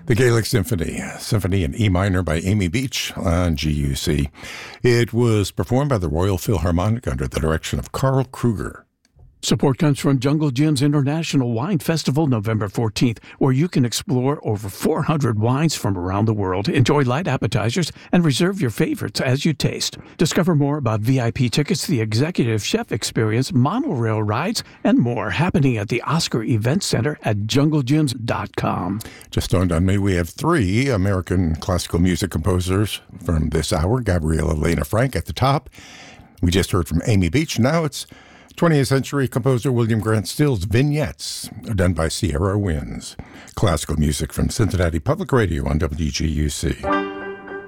The Gaelic Symphony in E minor by Amy Beach on GUC. It was performed by the Royal Philharmonic under the direction of Carl Kruger. Support comes from Jungle Jim's International Wine Festival, November 14th, where you can explore over 400 wines from around the world, enjoy light appetizers, and reserve your favorites as you taste. Discover more about VIP tickets, the Executive Chef Experience, monorail rides, and more happening at the Oscar Event Center at junglejims.com. Just dawned on me, we have 3 American classical music composers from this hour. Gabriela Lena Frank at the top. We just heard from Amy Beach. Now it's 20th century composer William Grant Still's Vignettes, done by Sierra Winds. Classical music from Cincinnati Public Radio on WGUC.